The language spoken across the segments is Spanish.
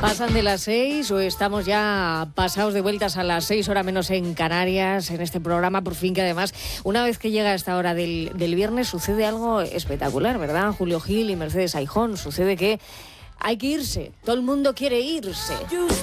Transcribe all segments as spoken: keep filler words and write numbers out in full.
Pasan de las seis o estamos ya pasados de vueltas a las seis, hora menos en Canarias, en este programa, por fin, que además, una vez que llega esta hora del, del viernes, sucede algo espectacular, ¿verdad? Julio Gil y Mercedes Aijón, sucede que hay que irse, todo el mundo quiere irse.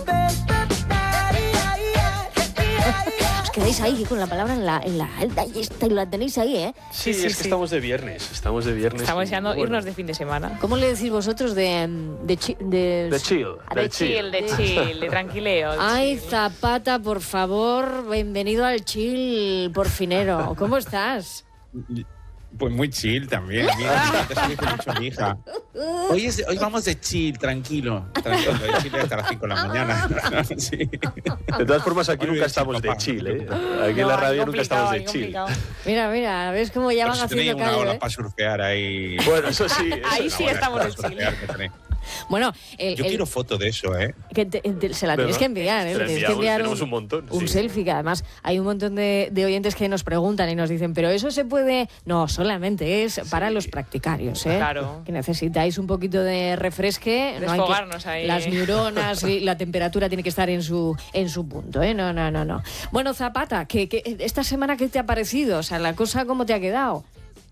Os quedáis ahí con la palabra en la, en la alta y esta, y la tenéis ahí, ¿eh? Sí, sí, es que sí. estamos de viernes, estamos de viernes. Estamos deseando bueno. irnos de fin de semana. ¿Cómo le decís vosotros de... De, chi, de, de chill. De, de chill, de chill, de tranquileo. Ay, chill. Zapata, por favor, bienvenido al chill porfinero. ¿Cómo estás? Pues muy chill también. Mira, te estoy con mucho mi hija. Hoy, es, hoy vamos de chill, tranquilo. Tranquilo, de chill hasta las cinco de la mañana. Sí. De todas formas, aquí hoy nunca estamos de chill, ¿eh? Aquí no, en la radio nunca estamos de chill. Mira, mira, ¿ves cómo ya van si haciendo callo? Una hora ¿eh? para surfear ahí. Bueno, eso sí. Eso ahí sí estamos de chill. Bueno, el, yo el, quiero foto de eso, ¿eh? Que te, te, se la tienes que enviar, ¿eh? Tienes que enviar tenemos un, un montón. Un sí. selfie, que además hay un montón de, de oyentes que nos preguntan y nos dicen, pero eso se puede... No, solamente es para sí. los practicarios, ¿eh? Claro. Que necesitáis un poquito de refresque. Desfogarnos no hay que, ahí. Las neuronas y la temperatura tiene que estar en su, en su punto, ¿eh? No, no, no, no. Bueno, Zapata, ¿qué, qué, esta semana qué te ha parecido? O sea, la cosa, ¿cómo te ha quedado?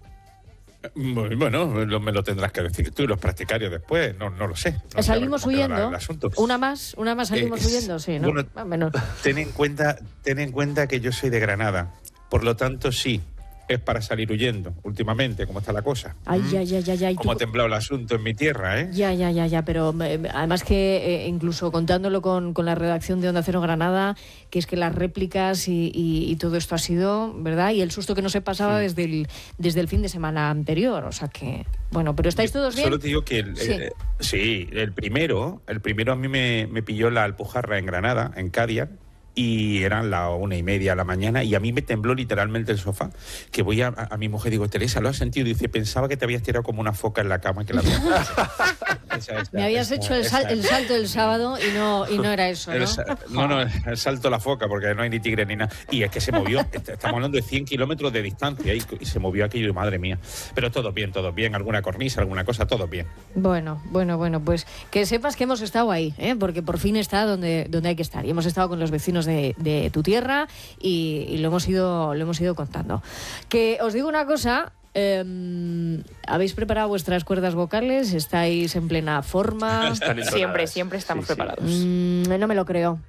Bueno, me lo tendrás que decir tú y los practicarios después, no, no lo sé. No ¿Salimos huyendo? La, ¿Una más? ¿Una más salimos eh, huyendo? Sí, ¿no? Bueno, más o menos. Ten en cuenta, ten en cuenta que yo soy de Granada, por lo tanto sí, es para salir huyendo, últimamente, como está la cosa. Ay, ¿Mm? ya, ya, ya. Cómo ha temblado el asunto en mi tierra, ¿eh? Ya, ya, ya, ya, pero eh, además que eh, incluso contándolo con, con la redacción de Onda Cero Granada, que es que las réplicas y, y, y todo esto ha sido, ¿verdad? Y el susto que no se pasaba sí. desde, el, desde el fin de semana anterior, o sea que... Bueno, pero ¿estáis Yo todos bien? Solo te digo que el, sí. Eh, sí, el primero, el primero a mí me, me pilló la Alpujarra en Granada, en Cádiz, y eran las una y media de la mañana y a mí me tembló literalmente el sofá, que voy a, a, a mi mujer, digo, Teresa, ¿lo has sentido? Y dice, pensaba que te habías tirado como una foca en la cama que la habías esa, esa, me habías esa, hecho el, sal, el salto del sábado y no, y no era eso, ¿no? El, no, no, el salto a la foca, porque no hay ni tigre ni nada. Y es que se movió, estamos hablando de cien kilómetros de distancia y, y se movió aquello, madre mía. Pero todo bien, todo bien, alguna cornisa, alguna cosa, todo bien. Bueno, bueno, bueno, pues que sepas que hemos estado ahí, ¿eh? Porque por fin está donde, donde hay que estar. Y hemos estado con los vecinos de, de tu tierra y, y lo hemos ido lo hemos ido contando. Que os digo una cosa, eh, ¿habéis preparado vuestras cuerdas vocales? ¿Estáis en plena forma? Siempre, siempre estamos sí, preparados. Mm, no me lo creo.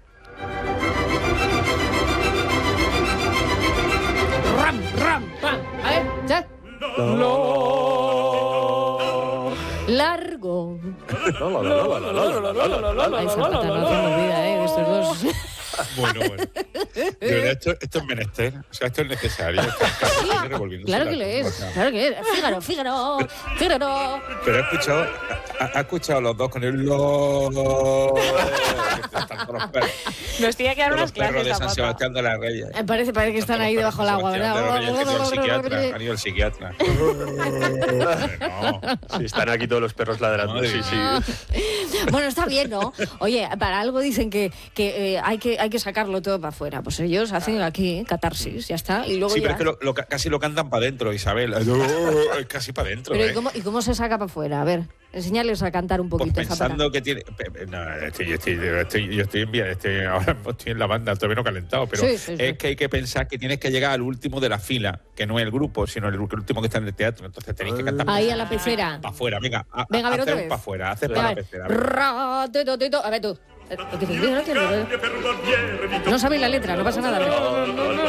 Ram, ram, pam. A ver, ¿ya? Largo. Ay, Zapata, no te olvides, ¿eh? De estos dos. Bueno, bueno. Pero esto, esto es menester, o sea, esto es necesario. Esto es sí, claro que lo es, claro que es. Fígaro, Fígaro, Fígaro. Pero he escuchado, ha, ha escuchado los dos con el lo. Nos tiene que dar unas clases. Los perros de San Sebastián de la Reyes. Parece, parece que están ahí debajo del agua, ¿verdad? Han ido al psiquiatra, han ido al psiquiatra. No, sí, están aquí todos los perros ladrando, sí, sí. Bueno, está bien, ¿no? Oye, para algo dicen que, que eh, hay que hay que sacarlo todo para afuera. Pues ellos hacen aquí catarsis, ya está. Y luego sí, ya... pero es que lo, lo, casi lo cantan para adentro, Isabel. Casi para adentro. Pero ¿eh? ¿y, cómo, ¿y cómo se saca para afuera? A ver, enseñarles a cantar un poquito. Pues pensando Zapata. Que tiene... No, estoy, yo, estoy, yo, estoy, yo estoy en vía, estoy, ahora estoy en la banda, todavía no calentado, pero sí, sí, sí. Es que hay que pensar que tienes que llegar al último de la fila, que no es el grupo, sino el, el último que está en el teatro. Entonces tenéis que cantar. Ahí a la pecera. Para afuera, venga. A, venga, a ver otra vez. Para afuera, hacer para la pecera. A ver tú. No sabéis la letra, no pasa nada.